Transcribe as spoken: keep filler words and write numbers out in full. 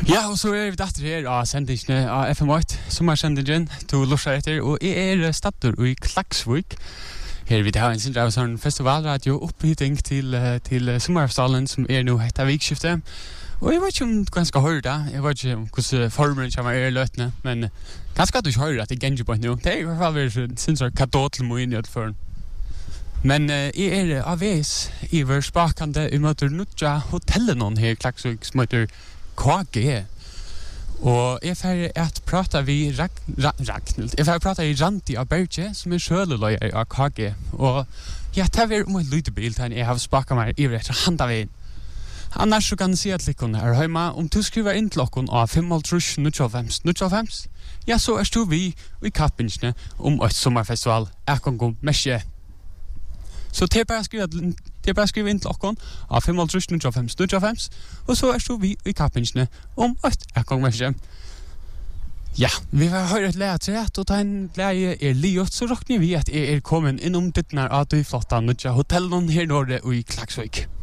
Ja, og så er vi datter her av sendingene av F M åtte, sommersendingen til Lorsa etter, og jeg er statter i Klaksvik. Her vil jeg ha en sin av sånn festivalradio opphitting til, til sommerfestivalen som er nå etter vikskiftet. Og jeg vet ikke om du kan skal høre det, jeg vet ikke om hvordan formelen kommer er løtene, men kanskje at du ikke hører at jeg genner på nå. Det er i hvert fall vært synes jeg kato til må inn i det før. Men uh, jeg er av veis i vår spakende i møter nødja hotellet noen her i Klaksvik som heter K G. Og jeg får at prata vi Rag Ragnhild. Jeg får prata i Randi av Berge som er sjøleløyer av K G. Og ja, det er om en lydebil til jeg har spaket meg i etter handa veien. Annars så kan jeg si at likken er hjemme. Om du skriver inn til okken av fem trus nuttjofem nuttjofem, ja, så er du vi i kappingene om et sommerfestival. Jeg kan gå mesje. Så det er bare å skrive, det er bare å skrive inn til okken av fem trus nuttjofem nuttjofem, og så er vi i kappingene om et jeg kan mesje. Ja, vi har hørt et leie til rett, og da en leie er liot, så råkner vi at jeg er kommet innom dittene av de flotte nødja hotellene her nede i Klaksvik.